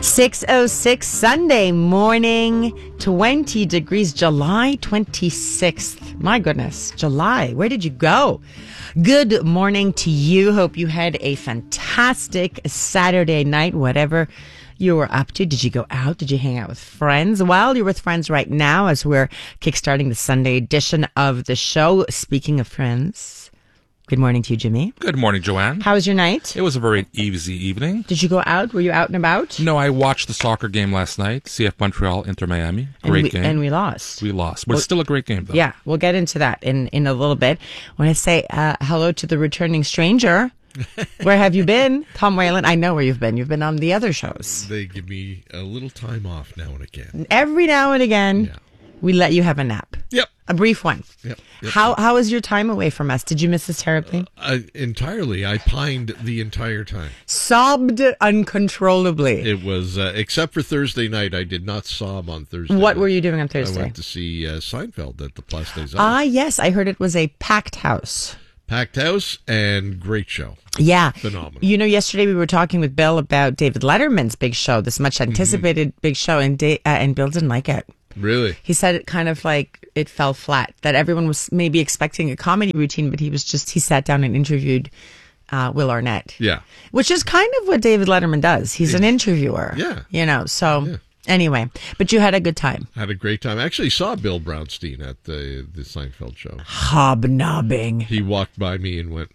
6:06 Sunday morning, 20 degrees, July 26th. My goodness, July, where did you go? Good morning to you. Hope you had a fantastic Saturday night, whatever you were up to. Did you go out? Did you hang out with friends? Well, you're with friends right now as we're kickstarting the Sunday edition of the show. Speaking of friends, good morning to you, Jimmy. Good morning, Joanne. How was your night? It was a very easy evening. Did you go out? Were you out and about? No, I watched the soccer game last night, CF Montreal, Inter Miami. Great game. And we lost. We lost. But it's still a great game, though. Yeah, we'll get into that in a little bit. I want to say hello to the returning stranger. Where have you been? Tom Whalen, I know where you've been. You've been on the other shows. They give me a little time off now and again. Every now and again, we let you have a nap. Yep. A brief one. Yep. How was your time away from us? Did you miss us terribly? Entirely. I pined the entire time. Sobbed uncontrollably. It was, except for Thursday night, I did not sob on Thursday What night. were you doing on Thursday? I went to see Seinfeld at the Place des Arts. Ah, yes. I heard it was a packed house. Packed house and great show. Yeah. Phenomenal. You know, yesterday we were talking with Bill about David Letterman's big show, this much anticipated big show, and Bill didn't like it. Really? He said it kind of like it fell flat, that everyone was maybe expecting a comedy routine, but he sat down and interviewed Will Arnett. Yeah. Which is kind of what David Letterman does. He's an interviewer. Yeah. You know, so anyway, but you had a good time. Had a great time. I actually saw Bill Brownstein at the Seinfeld show. Hobnobbing. He walked by me and went,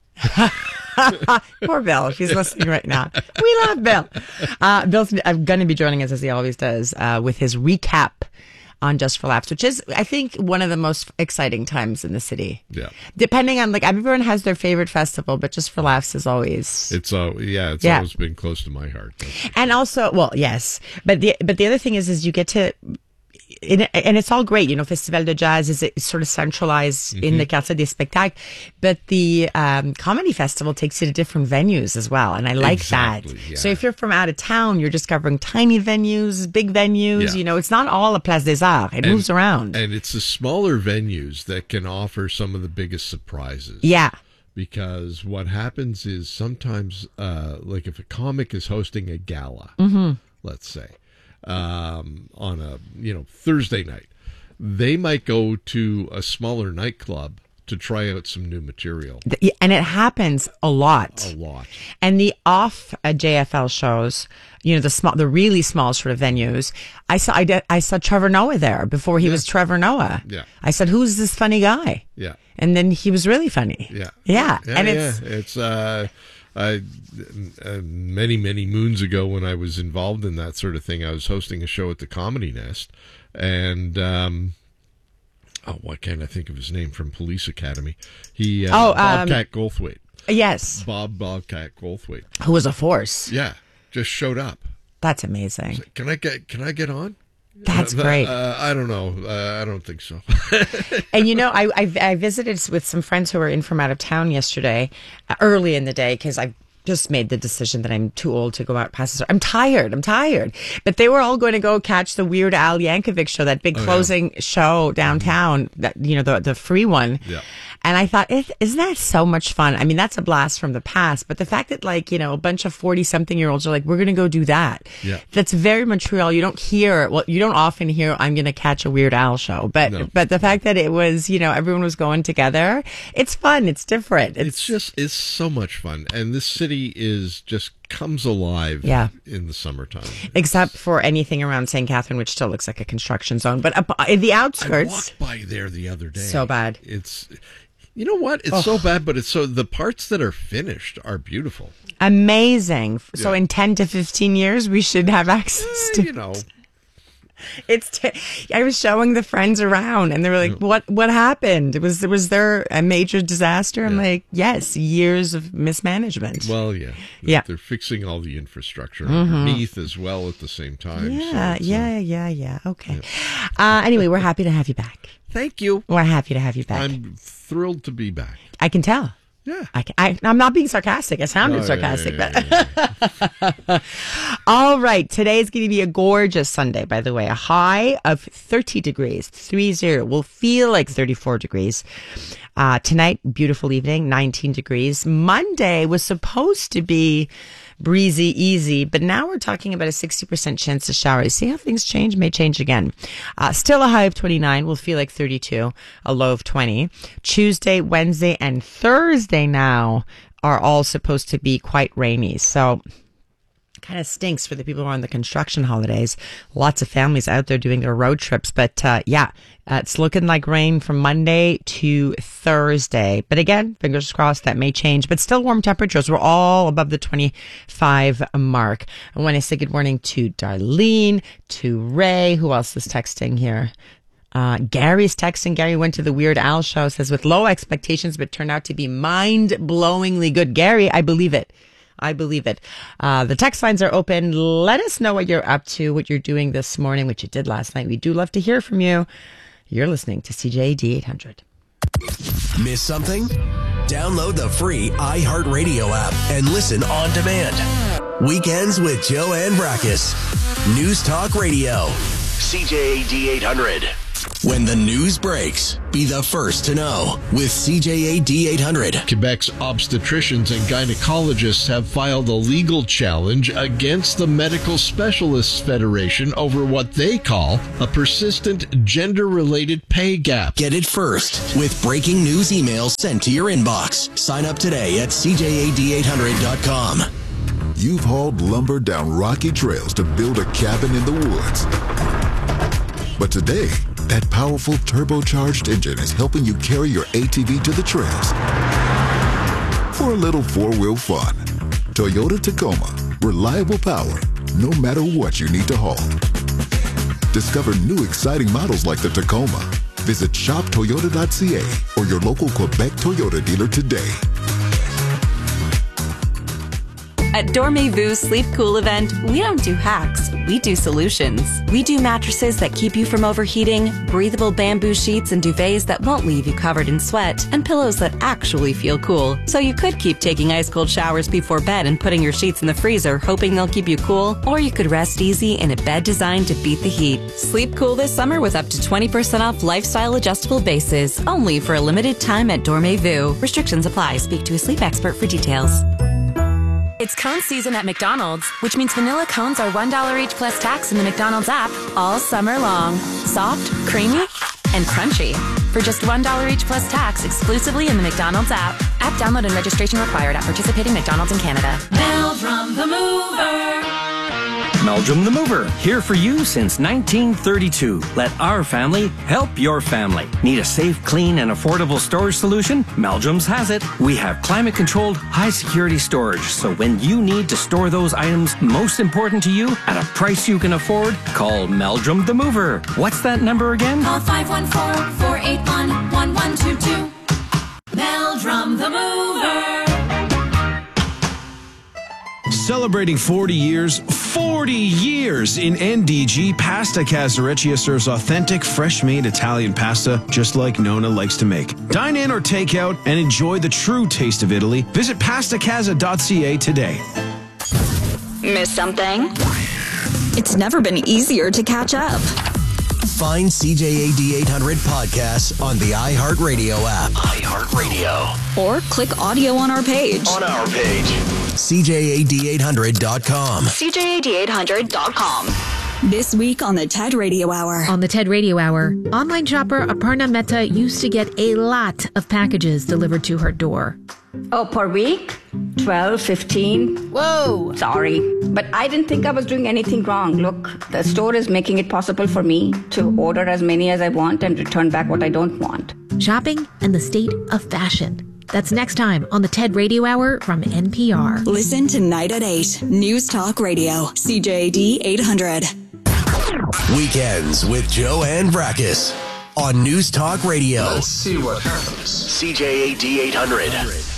Poor Bill, if he's listening right now. We love Bill. Bill's going to be joining us, as he always does, with his recap on Just for Laughs, which is, I think, one of the most exciting times in the city. Yeah. Depending on, everyone has their favorite festival, but Just for Laughs is always... It's always been close to my heart. And also, well, yes, but the other thing is you get to... And it's all great, you know. Festival de Jazz is sort of centralized in the Quartier des Spectacles, but the comedy festival takes you to different venues as well, and I like that. Yeah. So if you're from out of town, you're discovering tiny venues, big venues. Yeah. You know, it's not all a Place des Arts; it moves around. And it's the smaller venues that can offer some of the biggest surprises. Yeah. Because what happens is sometimes, like if a comic is hosting a gala, let's say, on a Thursday night, they might go to a smaller nightclub to try out some new material. And it happens a lot. A lot. And the off JFL shows, you know, the really small sort of venues. I saw Trevor Noah there before he was Trevor Noah. Yeah. I said, "Who's this funny guy?" Yeah. And then he was really funny. Yeah. Yeah. And it's many moons ago when I was involved in that sort of thing, I was hosting a show at the Comedy Nest, and why can't I think of his name from Police Academy? He Bobcat Goldthwait. Yes. Bobcat Goldthwait. Who was a force. Yeah, just showed up. That's amazing. Can I get on? That's great. I don't know. I don't think so. And, you know, I visited with some friends who were in from out of town yesterday, early in the day, because I just made the decision that I'm too old to go out past the... I'm tired. But they were all going to go catch the Weird Al Yankovic show, that big closing show downtown, that, you know, the free one. Yeah. And I thought, isn't that so much fun? I mean, that's a blast from the past. But the fact that, like, you know, a bunch of 40-something-year-olds are like, we're going to go do that. Yeah. That's very Montreal. You don't often hear, I'm going to catch a Weird Al show. But the fact that it was, you know, everyone was going together, it's fun. It's different. It's so much fun. And this city just comes alive in the summertime. Except for anything around St. Catherine, which still looks like a construction zone. But in the outskirts... I walked by there the other day. So bad. You know what? It's so bad, but the parts that are finished are beautiful. Amazing. So in 10 to 15 years, we should have access to... You know. I was showing the friends around, and they were like, "What happened? Was there a major disaster?" I'm like, "Yes, years of mismanagement." Well, yeah. They're fixing all the infrastructure underneath as well at the same time. Yeah. Okay. Anyway, we're happy to have you back. Thank you. We're happy to have you back. I'm thrilled to be back. I can tell. Yeah. I'm not being sarcastic. I sounded sarcastic. But all right. Today is going to be a gorgeous Sunday, by the way. A high of 30 degrees, 30. Will feel like 34 degrees. Tonight, beautiful evening, 19 degrees. Monday was supposed to be breezy, easy. But now we're talking about a 60% chance of showers. See how things change? May change again. Still a high of 29. Will feel like 32. A low of 20. Tuesday, Wednesday, and Thursday now are all supposed to be quite rainy. So kind of stinks for the people who are on the construction holidays. Lots of families out there doing their road trips. But it's looking like rain from Monday to Thursday. But again, fingers crossed, that may change. But still warm temperatures. We're all above the 25 mark. I want to say good morning to Darlene, to Ray. Who else is texting here? Gary's texting. Gary went to the Weird Al show. Says, with low expectations, but turned out to be mind-blowingly good. Gary, I believe it. The text lines are open. Let us know what you're up to, what you're doing this morning, what you did last night. We do love to hear from you. You're listening to CJAD 800. Miss something? Download the free iHeartRadio app and listen on demand. Weekends with Joanne Brakis. News Talk Radio. CJAD 800. When the news breaks, be the first to know with CJAD 800. Quebec's obstetricians and gynecologists have filed a legal challenge against the Medical Specialists Federation over what they call a persistent gender-related pay gap. Get it first with breaking news emails sent to your inbox. Sign up today at CJAD800.com. You've hauled lumber down rocky trails to build a cabin in the woods. But today, that powerful turbocharged engine is helping you carry your ATV to the trails for a little four-wheel fun. Toyota Tacoma. Reliable power, no matter what you need to haul. Discover new exciting models like the Tacoma. Visit shoptoyota.ca or your local Quebec Toyota dealer today. At Dormez-Vu's Sleep Cool event, we don't do hacks, we do solutions. We do mattresses that keep you from overheating, breathable bamboo sheets and duvets that won't leave you covered in sweat, and pillows that actually feel cool. So you could keep taking ice-cold showers before bed and putting your sheets in the freezer, hoping they'll keep you cool, or you could rest easy in a bed designed to beat the heat. Sleep cool this summer with up to 20% off lifestyle adjustable bases, only for a limited time at Dormez-Vu. Restrictions apply. Speak to a sleep expert for details. It's cone season at McDonald's, which means vanilla cones are $1 each plus tax in the McDonald's app all summer long. Soft, creamy, and crunchy. For just $1 each plus tax exclusively in the McDonald's app. App download and registration required at participating McDonald's in Canada. Meldrum the Mover. Meldrum the Mover, here for you since 1932. Let our family help your family. Need a safe, clean, and affordable storage solution? Meldrum's has it. We have climate-controlled, high-security storage, so when you need to store those items most important to you at a price you can afford, call Meldrum the Mover. What's that number again? Call 514-481-1122. Meldrum the Mover. Celebrating 40 years in NDG, Pasta Casareccia serves authentic, fresh-made Italian pasta just like Nona likes to make. Dine in or take out and enjoy the true taste of Italy. Visit pastacasa.ca today. Miss something? It's never been easier to catch up. Find CJAD 800 podcasts on the iHeartRadio app. iHeartRadio. Or click audio on our page. On our page. CJAD800.com. CJAD800.com. This week on the TED Radio Hour. On the TED Radio Hour, online shopper Aparna Mehta used to get a lot of packages delivered to her door. Oh, per week? 12, 15. Whoa! Sorry, but I didn't think I was doing anything wrong. Look, the store is making it possible for me to order as many as I want and return back what I don't want. Shopping and the state of fashion. That's next time on the TED Radio Hour from NPR. Listen tonight at 8. News Talk Radio. CJAD 800. Weekends with Joanne Brakis on News Talk Radio. Let's see what happens. CJAD 800.